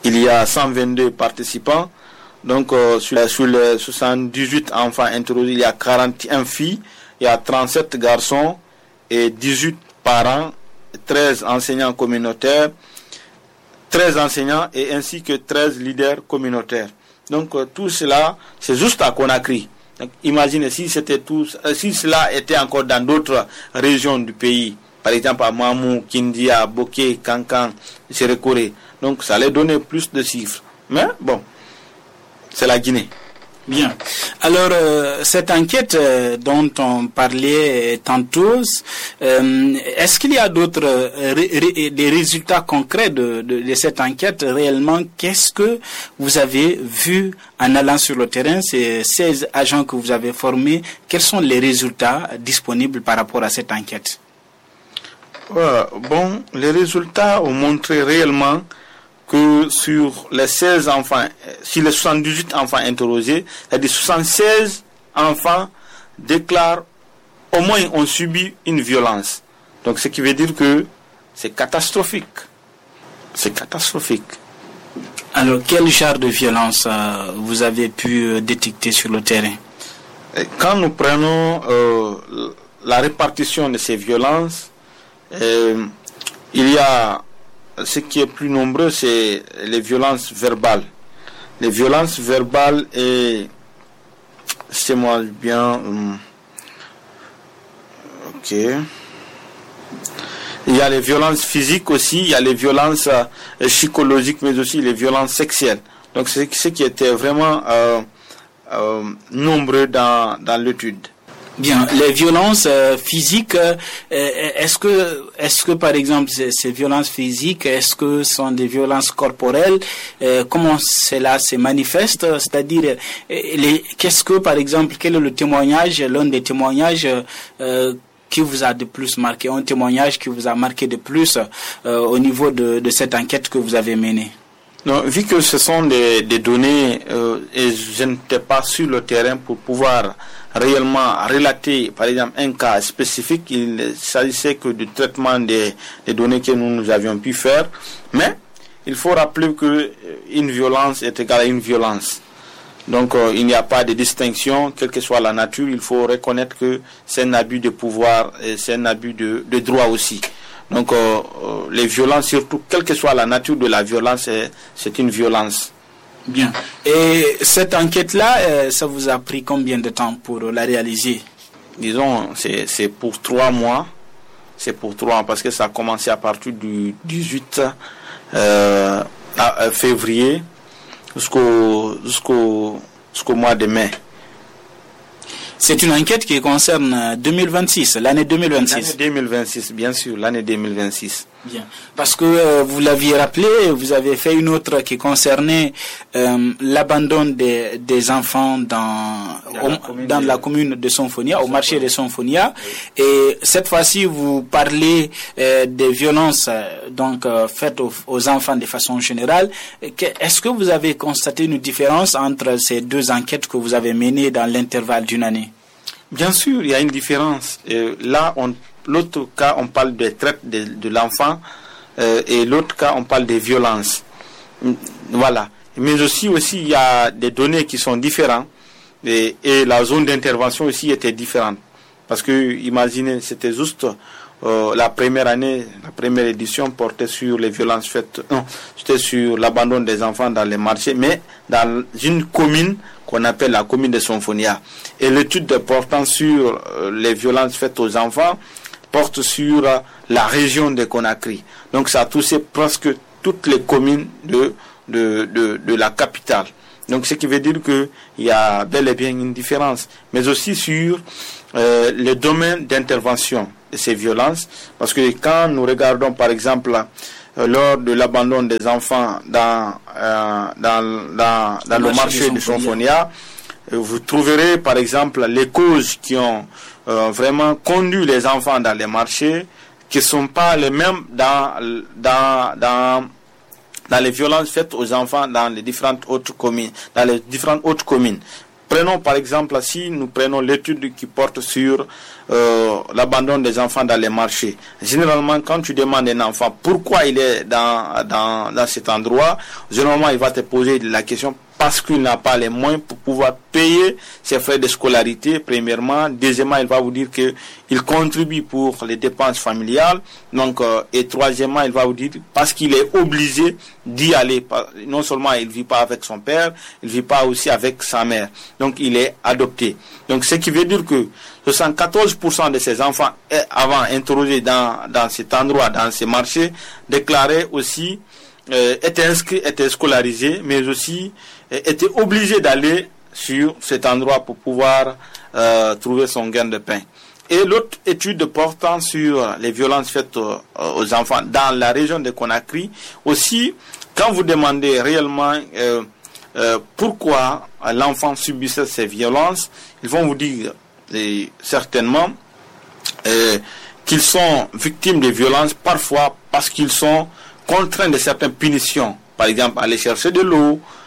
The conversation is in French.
il y a 122 participants. Donc, sur les 78 enfants interrogés, il y a 41 filles, il y a 37 garçons et 18 parents, 13 enseignants communautaires, 13 enseignants et ainsi que 13 leaders communautaires. Donc, tout cela, c'est juste à Conakry. Donc, imaginez si cela était encore dans d'autres régions du pays, par exemple à Mamou, Kindia, Boké, Kankan, Sérékoré. Donc, ça allait donner plus de chiffres. Mais bon, c'est la Guinée. Bien. Alors, cette enquête dont on parlait tantôt, est-ce qu'il y a d'autres des résultats concrets de cette enquête réellement? Qu'est-ce que vous avez vu en allant sur le terrain, ces 16 agents que vous avez formés? Quels sont les résultats disponibles par rapport à cette enquête? Bon, les résultats ont montré réellement que sur les 16 enfants, sur les 78 enfants interrogés, c'est-à-dire 76 enfants déclarent au moins ont subi une violence. Donc ce qui veut dire que c'est catastrophique. C'est catastrophique. Alors quel genre de violence vous avez pu détecter sur le terrain? Quand nous prenons la répartition de ces violences, il y a ce qui est plus nombreux, c'est les violences verbales. Les violences verbales et... c'est moi bien... Ok. Il y a les violences physiques aussi, il y a les violences psychologiques, mais aussi les violences sexuelles. Donc c'est ce qui était vraiment nombreux dans l'étude. Bien, les violences physiques, est-ce que par exemple ces violences physiques, est-ce que ce sont des violences corporelles? Comment cela se manifeste? C'est-à-dire, qu'est-ce que par exemple, quel est le témoignage, l'un des témoignages qui vous a de plus marqué, un témoignage qui vous a marqué de plus au niveau de cette enquête que vous avez menée? Non, vu que ce sont des données et je n'étais pas sur le terrain pour pouvoir réellement relater, par exemple, un cas spécifique, il ne s'agissait que du traitement des données que nous avions pu faire. Mais il faut rappeler que une violence est égale à une violence. Donc il n'y a pas de distinction, quelle que soit la nature. Il faut reconnaître que c'est un abus de pouvoir et c'est un abus de droit aussi. Donc les violences, surtout, quelle que soit la nature de la violence, c'est une violence. Bien. Et cette enquête-là, ça vous a pris combien de temps pour la réaliser? Disons, c'est pour 3 mois. C'est pour 3 mois parce que ça a commencé à partir du 18 février jusqu'au mois de mai. C'est une enquête qui concerne 2026, l'année 2026. L'année 2026, bien sûr, l'année 2026. Bien. Parce que vous l'aviez rappelé, vous avez fait une autre qui concernait l'abandon des enfants dans la commune de Sonfonia, au marché de Sonfonia. Oui. Et cette fois-ci, vous parlez des violences faites aux enfants de façon générale. Est-ce que vous avez constaté une différence entre ces deux enquêtes que vous avez menées dans l'intervalle d'une année? Bien sûr, il y a une différence. L'autre cas, on parle des traites de l'enfant et l'autre cas, on parle des violences. Voilà. Mais aussi, il y a des données qui sont différentes et la zone d'intervention aussi était différente. Parce que, imaginez, c'était juste la première année, la première édition portait sur les violences faites. Non, c'était sur l'abandon des enfants dans les marchés, mais dans une commune qu'on appelle la commune de Sonfonia. Et l'étude portant sur les violences faites aux enfants porte sur la région de Conakry. Donc ça a touché presque toutes les communes de la capitale. Donc ce qui veut dire qu'il y a bel et bien une différence. Mais aussi sur le domaine d'intervention de ces violences. Parce que quand nous regardons par exemple lors de l'abandon des enfants dans le marché de Sonfonia, vous trouverez par exemple les causes qui ont vraiment conduit les enfants dans les marchés, qui ne sont pas les mêmes dans les violences faites aux enfants dans les différentes autres communes. Prenons par exemple, si nous prenons l'étude qui porte sur l'abandon des enfants dans les marchés. Généralement, quand tu demandes à un enfant pourquoi il est dans cet endroit, généralement il va te poser la question parce qu'il n'a pas les moyens pour pouvoir payer ses frais de scolarité, premièrement. Deuxièmement, il va vous dire qu'il contribue pour les dépenses familiales. Donc, et troisièmement, il va vous dire parce qu'il est obligé d'y aller. Non seulement il ne vit pas avec son père, il ne vit pas aussi avec sa mère. Donc, il est adopté. Donc, ce qui veut dire que 74% de ces enfants, avant interrogés dans cet endroit, dans ces marchés, déclaraient aussi, étaient inscrits, étaient scolarisés, mais aussi étaient obligés d'aller sur cet endroit pour pouvoir trouver son gain de pain. Et l'autre étude portant sur les violences faites aux enfants dans la région de Conakry, aussi, quand vous demandez réellement pourquoi l'enfant subissait ces violences, ils vont vous dire certainement qu'ils sont victimes de violences parfois parce qu'ils sont contraints de certaines punitions. Par exemple, aller chercher de l'eau,